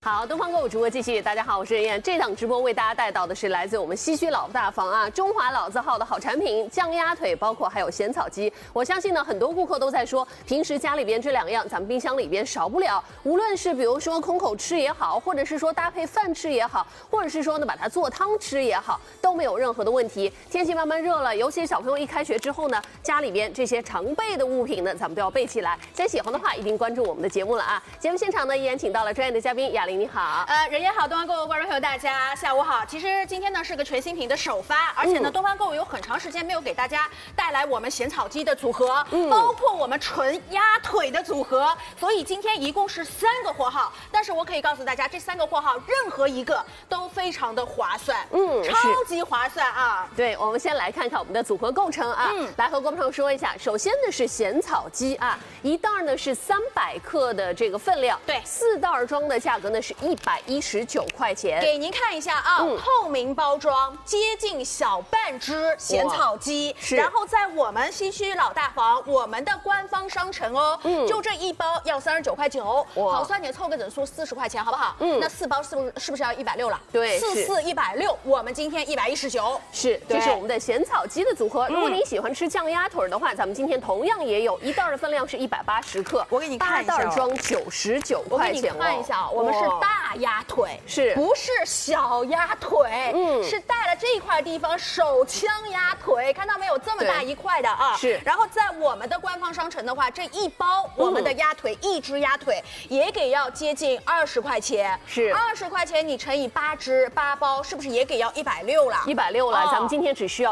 好，东方购物直播继续，大家好，我是任燕。这档直播为大家带到的是来自我们西区老大房啊，中华老字号的好产品，酱鸭腿，包括还有咸草鸡。我相信呢，很多顾客都在说，平时家里边这2样，咱们冰箱里边少不了。无论是比如说空口吃也好，或者是说搭配饭吃也好，或者是说呢把它做汤吃也好，都没有任何的问题。天气慢慢热了，尤其小朋友一开学之后呢，家里边这些常备的物品呢，咱们都要备起来。所以喜欢的话，一定关注我们的节目了啊！节目现场呢，依然请到了专业的嘉宾雅玲，你好。 人也好，东方购物观众朋友大家下午好。其实今天呢是个全新品的首发，而且呢，东方购物有很长时间没有给大家带来我们咸草鸡的组合，包括我们纯鸭腿的组合，所以今天一共是3个货号。但是我可以告诉大家，这3个货号任何一个都非常的划算，超级划算啊！ 对，我们先来看看我们的组合构成啊，来和观众朋友说一下。首先呢是咸草鸡啊，一袋呢是300克的这个分量， 对 ，4袋装的价格呢是119块钱。 给您看一下啊，透明包装，接近小半只咸草鸡，然后在我们西区老大房，我们的官方商城哦，就这一包要39块9，好算点凑个整数40块钱，好不好？那4包是不是要160了？ 对 ，44 160，我们今天119。 是，这是我们的咸草鸡的组合。如果您喜欢吃酱鸭腿的话，咱们今天同样也有一袋的分量是180克， 我给你看一下， 8袋装99块钱。 我给你看一下，我们是大鸭腿， 是不是小鸭腿？是带了这一块地方手枪鸭腿，看到没有？这么大一块的啊！ 是。 然后在我们的官方商城的话，这一包我们的鸭腿，一只鸭腿也给要接近20块钱。 是 20块钱，你乘以8包，是不是也给要160了 ？160了，咱们今天只需要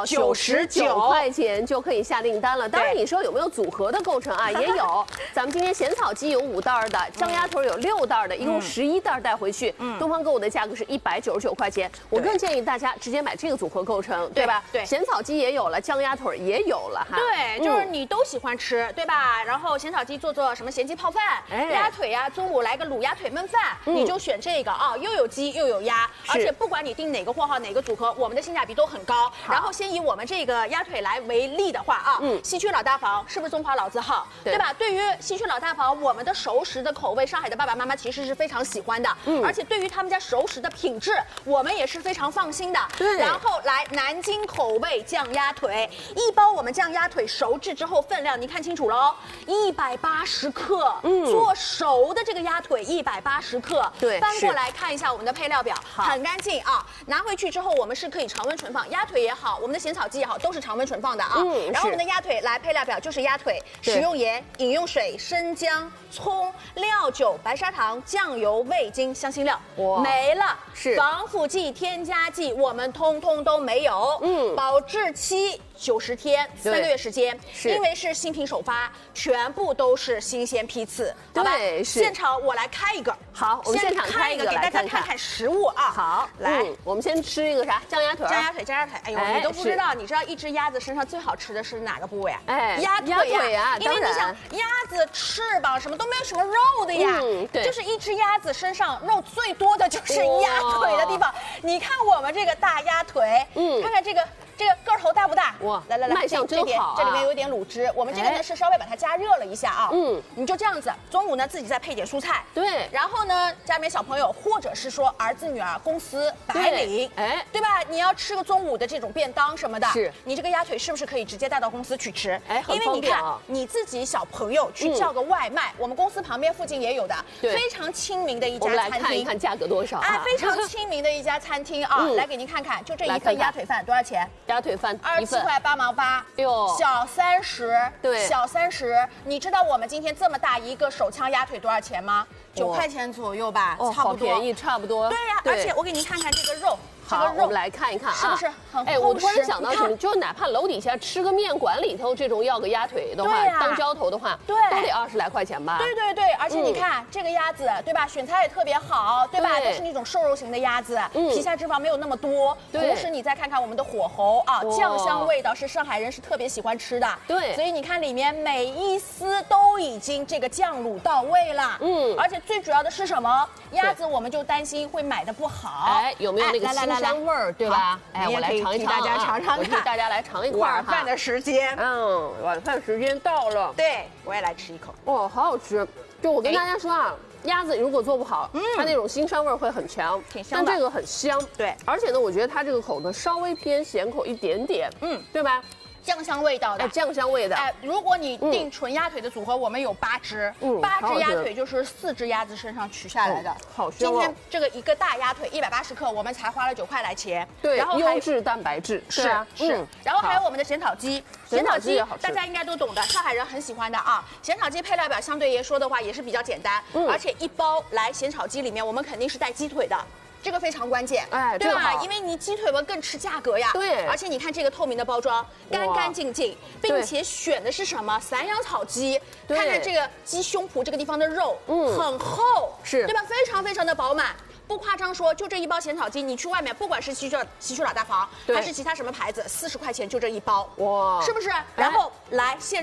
99块钱就可以下订单了。当然，你说有没有组合的构成啊？也有。咱们今天咸草鸡有5袋的，酱鸭腿有6袋的，一共11袋带回去。东方购物的价格是199块钱。我更建议大家直接买这个组合构成，对吧？ 对， 咸草鸡也有了，酱鸭腿也有了哈。 对，就是你都喜欢吃，对吧？然后咸草鸡做什么咸鸡泡饭，鸭腿呀，中午来个卤鸭腿焖饭，你就选这个啊，又有鸡又有鸭，而且不管你订哪个货号哪个组合，我们的性价比都很高。然后先以我们这个鸭腿来为例的话啊，西区老大房是不是中华老字号，对吧？对于西区老大房，我们的熟食的口味，上海的爸爸妈妈其实是非常喜欢的，而且对于他们家熟食的品质，我们也是非常放心的。 对， 然后来南京口味酱鸭腿，一包我们酱鸭腿熟制之后分量，你看清楚喽，180克，做熟的这个鸭腿180克。 对， 翻过来看一下我们的配料表，很干净啊。拿回去之后，我们是可以常温存放，鸭腿也好，我们的咸草鸡也好，都是常温存放的啊。然后我们的鸭腿来配料表就是鸭腿，食用盐、饮用水、生姜、葱、料酒、白砂糖、酱油、味精、香辛料，没了。 是防腐剂、添加剂我们通通都没有。保质期90天，3个月时间，因为是新品首发，全部都是新鲜批次，好吧？现场我来开一个， 好，我们现场开一个给大家看看实物啊。 好， 来， 我们先吃一个啥？酱鸭腿。 酱鸭腿，酱鸭腿。哎呦，你都不知道，你知道一只鸭子身上最好吃的是哪个部位啊？ 鸭腿啊， 因为你想，鸭子翅膀什么都没有什么肉的呀， 对， 就是一只鸭子身上肉最多的就是鸭腿的地方。你看我们这个大鸭腿，看看这个个头大不大？ 哇， 来， 卖相真好啊！ 这里面有点卤汁，我们这个呢是稍微把它加热了一下啊。你就这样子，中午呢自己再配点蔬菜， 对， 然后呢家里面小朋友或者是说儿子女儿公司白领，对吧？你要吃个中午的这种便当什么的， 是你这个鸭腿是不是可以直接带到公司去吃？ 因为你看你自己小朋友去叫个外卖，我们公司旁边附近也有的，非常亲民的一家餐厅。 我们来看一看价格多少啊？ 非常亲民的一家餐厅啊，来给您看看，就这一份鸭腿饭多少钱？ 鸭腿饭 27块8毛8， 哟， 小30， 对， 小30。你知道我们今天这么大一个手枪鸭腿多少钱吗？9块钱左右吧，差不多， 好便宜，差不多。 对呀，而且我给您看看这个肉。 好，我们来看一看啊， 是不是很厚实？ 我突然想到什么，就哪怕楼底下吃个面馆里头这种要个鸭腿的话，当浇头的话，都得20来块钱吧？ 对，而且你看这个鸭子，对吧？选材也特别好，对吧？都是那种瘦肉型的鸭子，皮下脂肪没有那么多。同时你再看看我们的火候啊，酱香味道是上海人是特别喜欢吃的。 对， 所以你看里面每一丝都已经这个酱卤到位了。而且最主要的是什么？鸭子我们就担心会买的不好， 有没有那个新香味儿，对吧？我来尝一尝， 大家尝尝看， 我替大家来尝一块晚饭的时间， 晚饭时间到了， 对我也来吃一口。 好好吃。就我跟大家说啊， 鸭子如果做不好，它那种腥膻味会很强， 挺香的。 但这个很香， 对。 而且呢，我觉得它这个口呢稍微偏咸口一点点，对吧？ 酱香味道的， 酱香味的。 如果你订纯鸭腿的组合，我们有8只，8只鸭腿就是4只鸭子身上取下来的。 好香哦！ 今天这个一个大鸭腿180克，我们才花了9块来切。 对，然后优质蛋白质是。然后还有我们的咸草鸡，咸草鸡大家应该都懂的，上海人很喜欢的啊。咸草鸡配料表相对来说的话也是比较简单，而且一包来咸草鸡里面，我们肯定是带鸡腿的。这个非常关键，对吧？因为你鸡腿嘛更吃价格呀。 对。 而且你看这个透明的包装，干干净净，并且选的是什么？散养草鸡，看看这个鸡胸脯这个地方的肉，很厚， 是， 对吧？非常非常的饱满。不夸张说，就这一包咸草鸡，你去外面不管是西区老大房还是其他什么牌子，40块钱就这一包，哇，是不是？然后来现